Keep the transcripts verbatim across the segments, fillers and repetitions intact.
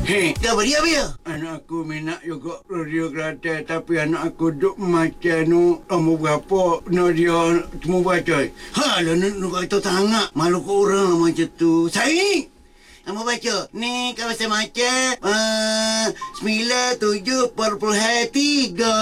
Hei, dah beri apa ya? Anak aku minat juga radio Kelantan, tapi anak aku duk macam nu nombor berapa no dia temu baca. Ha, lah nu nu kata sangat malu ke orang macam tu. Saya Nama baca ni kawasan macam uh, sembilan tujuh perpuluhan tiga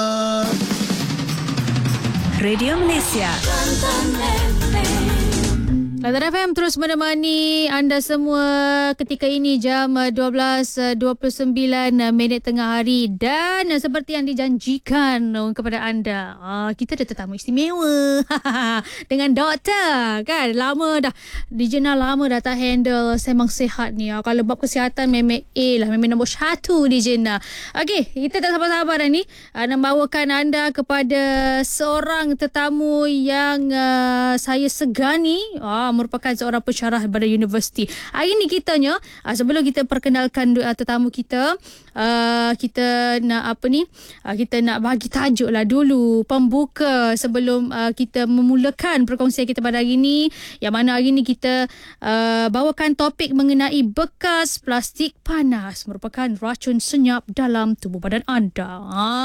Radio Malaysia Kelantan F M. Kelantan F M terus menemani anda semua ketika ini jam dua belas dua puluh sembilan minit tengah hari, dan seperti yang dijanjikan kepada anda, kita ada tetamu istimewa dengan doktor kan. Lama dah di jurnal, lama dah tak handle Sembang Sihat ni. Kalau bab kesihatan memang A lah, memang nombor satu di jurnal. Okey, kita tak sabar-sabar dah ni nak bawakan anda kepada seorang tetamu yang uh, saya segani. Ah, merupakan seorang pensyarah pada universiti. Hari ni kitanya, uh, sebelum kita perkenalkan uh, tetamu kita, uh, kita nak apa ni? Uh, kita nak bagi tajuk lah dulu, pembuka sebelum uh, kita memulakan perkongsian kita pada hari ni. Yang mana hari ni kita uh, bawakan topik mengenai bekas plastik panas merupakan racun senyap dalam tubuh badan anda.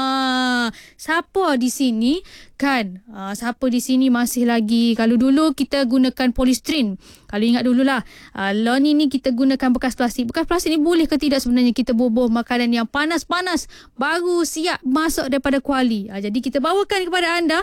Ah, siapa di sini kan? Uh, siapa di sini masih lagi, kalau dulu kita gunakan polystyrene. Kalau ingat dululah, uh, law ni ni kita gunakan bekas plastik. Bekas plastik ni boleh ke tidak sebenarnya kita bubuh makanan yang panas-panas baru siap masuk daripada kuali. Uh, jadi kita bawakan kepada anda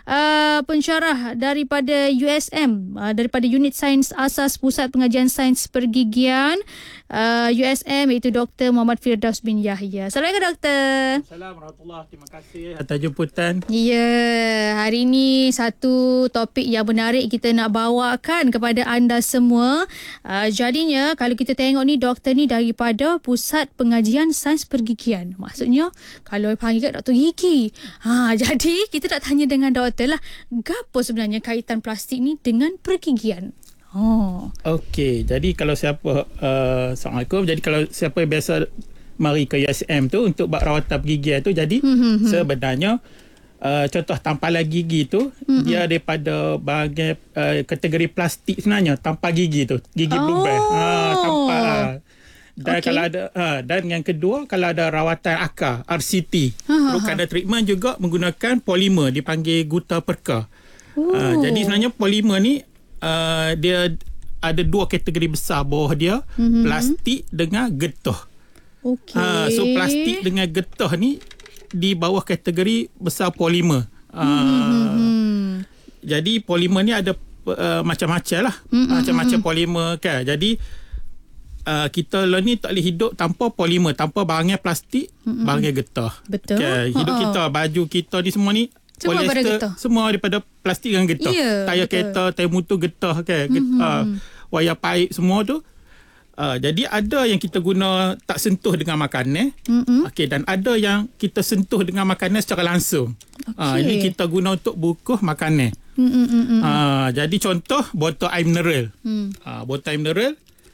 uh, pensyarah daripada U S M, uh, daripada Unit Sains Asas Pusat Pengajian Sains Pergigian uh, U S M, iaitu Doktor Muhammad Firdaus bin Yahya. Assalamualaikum Doktor. Assalamualaikum warahmatullahi. Terima kasih atas jemputan. Ya, yeah, hari ini satu topik yang menarik kita nak bawakan kepada anda semua. Uh, jadinya kalau kita tengok ni, doktor ni daripada Pusat Pengajian Sains Pergigian. Maksudnya kalau panggil kat doktor gigi. Ha, jadi kita nak tanya dengan doktor lah, gapo sebenarnya kaitan plastik ni dengan pergigian? Oh. Okey, jadi kalau siapa uh, Assalamualaikum. Jadi kalau siapa yang biasa mari ke U S M tu untuk buat rawatan pergigian tu, jadi hmm, sebenarnya Uh, contoh tampalan gigi tu, mm-hmm, dia daripada bahagian uh, kategori plastik sebenarnya, tampal gigi tu, gigi oh. blueband. Ha, tampal. Dan okay. kalau ada ha, dan yang kedua, kalau ada rawatan akar R C T, perlu ada treatment juga menggunakan polimer dipanggil guta perka. Uh, jadi sebenarnya polimer ni uh, dia ada dua kategori besar bawah dia, mm-hmm, plastik dengan getah. Okay. Ha, so plastik dengan getah ni di bawah kategori besar polimer. Hmm, uh, jadi polimer ni ada uh, macam-macam lah. Hmm, macam-macam hmm, polimer kan. Jadi uh, kita lah ni tak boleh hidup tanpa polimer, tanpa barangnya plastik, hmm, barangnya getah. Betul. Okay. Hidup uh-uh. kita, baju kita ni semua ni semua polyester, semua daripada plastik dan getah. Yeah, tayar kereta, tayar motor getah kan. Hmm, uh, wayar paip semua tu. Uh, jadi ada yang kita guna tak sentuh dengan makanan, mm-hmm, okey, dan ada yang kita sentuh dengan makanan secara langsung. Okay. Uh, ini kita guna untuk bungkus makanan. Mm-hmm. Uh, jadi contoh botol air mineral, mm. uh, botol air mineral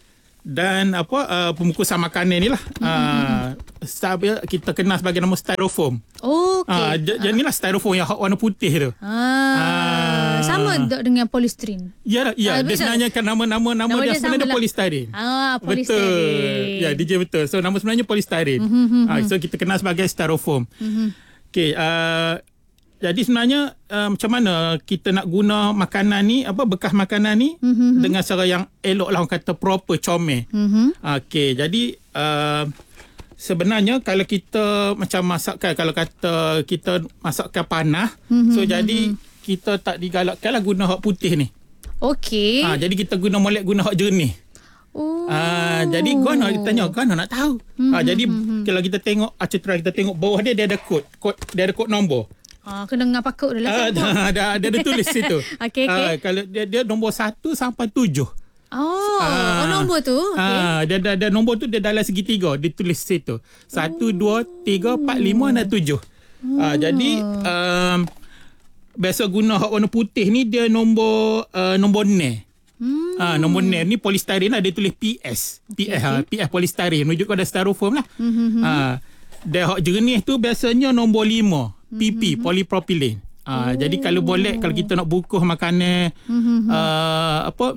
dan apa uh, pembungkusan makanan ni lah. Mm-hmm. Uh, kita kenal sebagai nama styrofoam. Oh, okey. Uh, j- uh. Inilah styrofoam yang warna putih tu. Ah, uh, sama dengan polystyrene. Ya, ya. Uh, dia sebenarnya kan nama-nama nama, nama dia, dia sebenarnya polystyrene. Ah, polystyrene. Betul. Ya, D J betul. So nama sebenarnya polystyrene. Mm-hmm. Uh, so kita kenal sebagai styrofoam. Mm-hmm. Okey. Uh, jadi sebenarnya uh, macam mana kita nak guna makanan ni, apa bekas makanan ni, mm-hmm, dengan cara yang elok lah, orang kata proper, comel. Mm-hmm. Okey. Jadi uh, sebenarnya kalau kita macam masakkan, kalau kata kita masakkan panas, mm-hmm, so jadi kita tak digalakkan lah guna hak putih ni. Okey. Ha, jadi kita guna molek guna hak jernih. Oh. Ha, jadi guna kita tanya, guna nak tahu. Mm-hmm. Ha, jadi mm-hmm, kalau kita tengok acetera, kita tengok bawah dia, dia ada kod, kod dia ada kod nombor. Ah, kena dengan pakut dulu lah. Ah, ada ada ada tulis situ. Okey, okey. Ah, kalau dia dia nombor satu sampai tujuh. Oh, ah, oh nombor tu. Okey. Ah, dia ada nombor tu, dia dalam segitiga, ditulis situ. Satu, dua, tiga, empat, lima dan tujuh. Oh. Ah, jadi um, biasa guna hak warna putih ni, dia nombor uh, nombor enam. Hmm. Ah, nombor enam ni polystyrene lah, dia tulis P S. P S, okay, ha, P S polystyrene, menuju kepada styrofoam lah. Mm-hmm. Ah, dan hak jernih tu biasanya nombor lima. P P, mm-hmm, polypropylene. Ah, oh. Jadi kalau boleh, kalau kita nak bungkus makanan, mm-hmm, uh, apa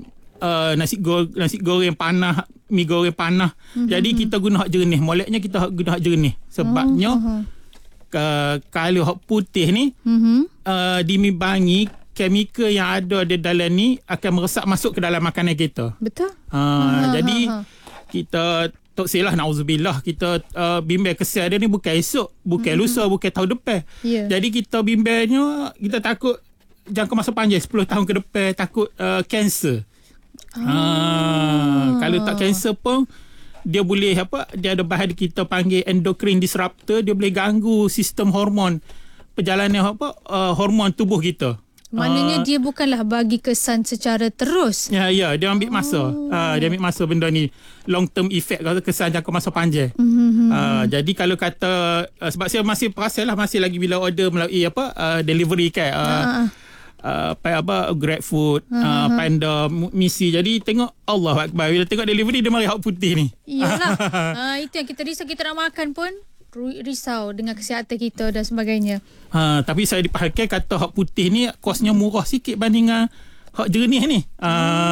uh, nasi goreng nasi goreng panah, mi goreng panah. Mm-hmm. Jadi kita guna hak jernih. Moleknya kita guna hak jernih. Sebabnya uh-huh. uh, kalau hak putih ni mm-hmm. uh, dimimbangi chemical yang ada di dalam ni akan meresap masuk ke dalam makanan kita. Betul. Uh, uh-huh. Jadi uh-huh. kita tak silah, na'udzubillah, kita uh, bimbel kesal dia ni bukan esok, bukan mm-hmm. lusa, bukan tahun depan. Yeah. Jadi kita bimbelnya, kita takut jangka masa panjang sepuluh tahun ke depan, takut kanser. Uh, oh. uh, kalau tak kanser pun, dia boleh apa, dia ada bahan kita panggil endocrine disruptor, dia boleh ganggu sistem hormon, perjalanan apa, uh, hormon tubuh kita. Maknanya uh, dia bukanlah bagi kesan secara terus. Ya, ya, dia ambil masa. Oh. Uh, dia ambil masa benda ni. Long term effect, kesan jangka masa panjang. Mm-hmm. Uh, jadi kalau kata, uh, sebab saya masih perasan lah, masih lagi bila order melalui apa, uh, delivery kan. Uh, uh-huh. uh, apa, apa, GrabFood, uh-huh. uh, Panda, Misi. Jadi tengok, Allah Akbar. Bila tengok delivery, dia mari hak putih ni. Iyalah. uh, itu yang kita risau, kita nak makan pun risau dengan kesihatan kita dan sebagainya. Ha, tapi saya dipahalkan kata hak putih ni kosnya murah sikit banding hak jernih ni. Ha,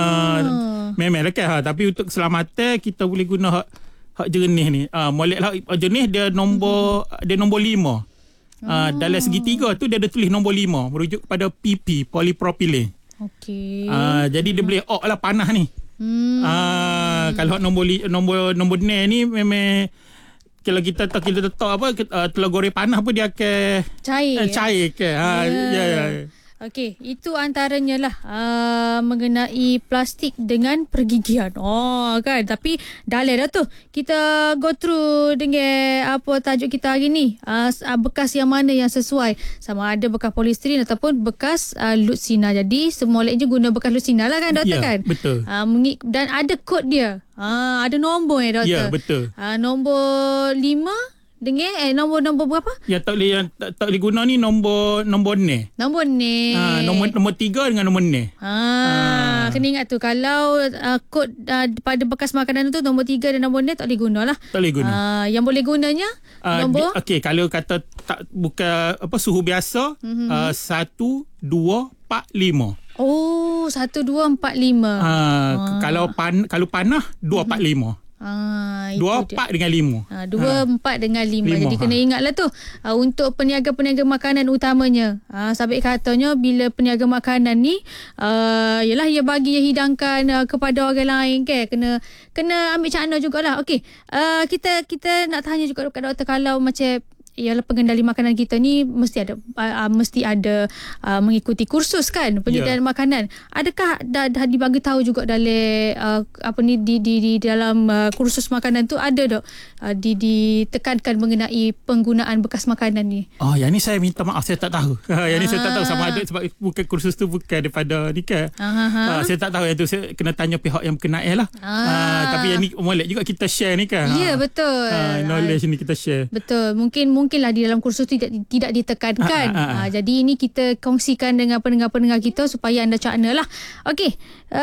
hmm. Memang lah kan. Ha, tapi untuk keselamatan kita boleh guna hak, hak jernih ni. Ha, molek lah hak jernih dia nombor hmm. dia nombor lima. Ha, hmm. Dalam segitiga tu dia ada tulis nombor lima merujuk kepada P P, polypropylene. Okey. Ha, jadi dia boleh ok lah panah ni. Hmm. Ha, kalau hak nombor nombor nombor enam ni memang kalau kita tak kita letak apa uh, telur goreng panah pun dia akan cair. Uh, cair ke. Ha ya ya. ya. Okey, itu antaranya lah uh, mengenai plastik dengan pergigian. Oh kan, tapi dah lah dah tu. Kita go through dengan apa tajuk kita hari ni. Uh, bekas yang mana yang sesuai. Sama ada bekas polistiren ataupun bekas uh, lutsina. Jadi semua je guna bekas lutsina lah kan doktor, ya, kan? Betul. Uh, dan ada kod dia. Uh, ada nombor ya doktor? Ya, betul. Uh, nombor lima dengan eh nombor-nombor berapa? Yang tak boleh yang tak, tak boleh guna ni nombor nombor ni. Nombor ni. Ha, nombor nombor tiga dengan nombor ni. Ha, ha. Kena ingat tu kalau uh, kod uh, pada bekas makanan tu nombor tiga dan nombor ni tak boleh guna lah. Tak boleh guna. Uh, yang boleh gunanya uh, nombor okey, kalau kata tak bukan apa suhu biasa mm-hmm. uh, satu, dua, empat, lima. Oh, satu, dua, empat, lima. Uh, ha. Kalau pan kalau panah dua, empat, lima. Ah, dua, empat dengan lima. Ha, dua, empat dengan lima. Jadi kena ingatlah tu. Uh, untuk peniaga-peniaga makanan utamanya. Uh, sabit katanya bila peniaga makanan ni, uh, yalah ia bagi, ia hidangkan uh, kepada orang lain ke. Kena kena ambil cakna jugalah. Okey. Uh, kita kita nak tanya juga kepada doktor kalau macam ialah pengendali makanan kita ni mesti ada uh, mesti ada uh, mengikuti kursus kan penyediaan yeah. makanan. Adakah dah, dah dibagi tahu juga dalam uh, apa ni di di, di dalam uh, kursus makanan tu ada dok uh, di ditekankan mengenai penggunaan bekas makanan ni? Oh, yang ni saya minta maaf, saya tak tahu. yang ni saya tak tahu sama ada sebab bukan kursus tu bukan daripada ni kan. Uh, saya tak tahu yang tu, saya kena tanya pihak yang berkenaan lah. Uh, tapi yang ni molek juga kita share ni kan. Ya yeah, betul. Uh, knowledge uh, ni kita share. Betul. Mungkin mungkinlah di dalam kursus tidak tidak ditekankan. Ha, ha, ha. Ha, jadi ini kita kongsikan dengan pendengar-pendengar kita supaya anda cakna lah. Okey.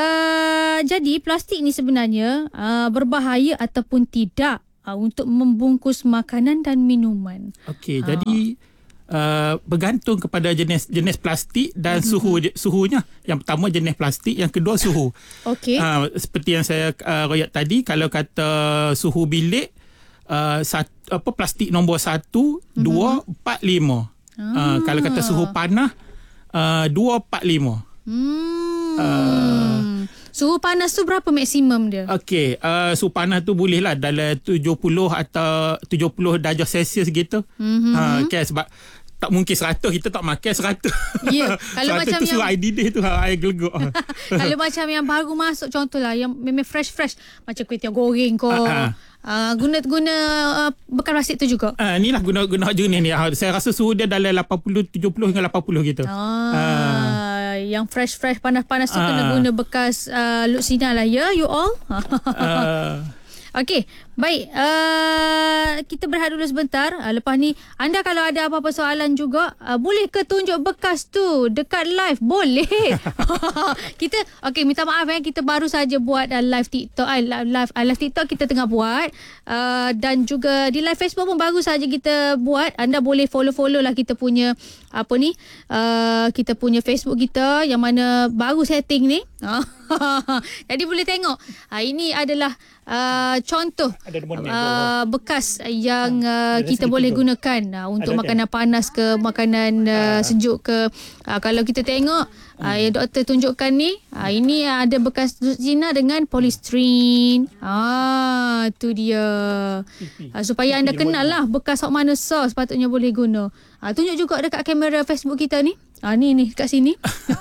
Uh, jadi plastik ni sebenarnya uh, berbahaya ataupun tidak uh, untuk membungkus makanan dan minuman. Okey, ha. jadi uh, bergantung kepada jenis jenis plastik dan mm-hmm. suhu suhunya. Yang pertama jenis plastik, yang kedua suhu. Okey. Uh, seperti yang saya uh, royak tadi, kalau kata suhu bilik Uh, satu, apa plastik nombor satu, mm-hmm. dua, empat, lima. Ah. Uh, kalau kata suhu panah, uh, dua, empat, lima. Hmm. Uh, suhu panas tu berapa maksimum dia? Okey, uh, suhu panas tu boleh lah dalam tujuh puluh atau tujuh puluh darjah Celsius gitu. Mm-hmm. Uh, okay, sebab tak mungkin seratus, kita tak makan seratus. Ya, kalau macam tu yang suruh air didih tu air gelegok. Kalau macam yang baru masuk contohlah yang memang fresh-fresh macam kuih tiaw goreng ko. Uh, uh, guna guna uh, bekas plastik tu juga. Ah uh, inilah guna guna jenis ni. Uh, saya rasa suhu dia dalam lapan puluh, tujuh puluh hingga lapan puluh gitu. Ah, uh, yang fresh-fresh panas-panas tu uh, kena guna bekas uh, lutsina lah ya you all. uh, Okey, Baik, uh, kita berehat dulu sebentar. Uh, lepas ni, anda kalau ada apa-apa soalan juga, uh, boleh ke tunjuk bekas tu dekat live? Boleh. Kita, okey, minta maaf eh, kita baru saja buat uh, live TikTok. Uh, live, uh, live TikTok kita tengah buat. Uh, dan juga di live Facebook pun baru saja kita buat. Anda boleh follow-follow lah kita punya, apa ni, uh, kita punya Facebook kita yang mana baru setting ni. Jadi boleh tengok. Uh, ini adalah uh, contoh uh, bekas yang uh, kita boleh gunakan uh, untuk ada makanan ada. panas ke makanan uh, sejuk ke. Uh, kalau kita tengok uh, yang doktor tunjukkan ni, uh, ini ada bekas Zina dengan polystyrene. Ah, tu dia. Uh, supaya anda kenal lah bekas hok mana sos sepatutnya boleh guna. Uh, tunjuk juga dekat kamera Facebook kita ni. Ah, ni ni kat sini.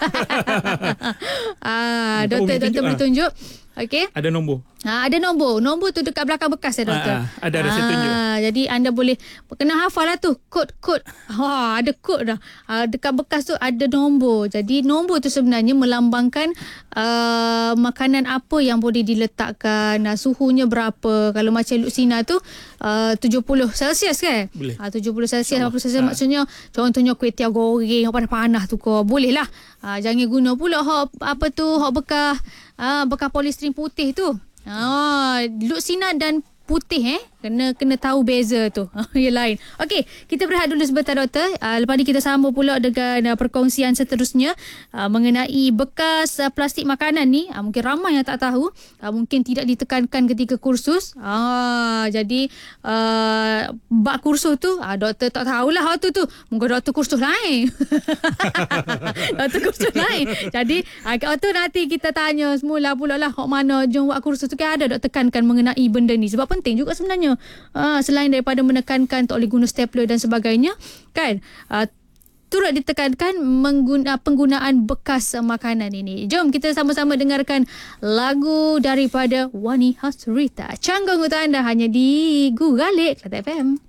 ah, doktor doktor boleh tunjuk. Okey. Ada nombor. Ha, ada nombor. Nombor tu dekat belakang bekas ya, doktor. Ha, ada ada saya tunjuk. Jadi anda boleh kena hafal lah tu. Kod-kod. Ha, ada kod dah. Ha, dekat bekas tu ada nombor. Jadi nombor tu sebenarnya melambangkan uh, makanan apa yang boleh diletakkan, uh, suhunya berapa. Kalau macam Luxina tu uh, tujuh puluh Celsius kan? Boleh. Ha, tujuh puluh Celsius, lapan puluh Celsius ha. Maksudnya contohnya kuih tiaw goreng panas-panas tu kau. Boleh lah. Ha, jangan guna pula hok apa tu, hok bekas Ah, bekas polystyrene putih tu. Ah, Luxina dan putih eh. Kena kena tahu beza tu. Yang lain. Okey, kita berehat dulu sebentar doktor. Uh, lepas ni kita sambung pula dengan uh, perkongsian seterusnya uh, mengenai bekas uh, plastik makanan ni. Uh, mungkin ramai yang tak tahu. Uh, mungkin tidak ditekankan ketika kursus. Uh, jadi uh, bak kursus tu uh, doktor tak tahulah hal tu tu. Mungkin doktor kursus lain. Doktor kursus lain. Jadi uh, doktor nanti kita tanya semula pula lah hok mana jom buat kursus tu kan ada dok tekankan mengenai benda ni. Sebab penting juga sebenarnya. Uh, selain daripada menekankan tak boleh guna stapler dan sebagainya kan, uh, turut ditekankan mengguna, penggunaan bekas uh, makanan ini. Jom kita sama-sama dengarkan lagu daripada Wani Hasrita, Canggung untuk anda hanya di Google Kelantan F M.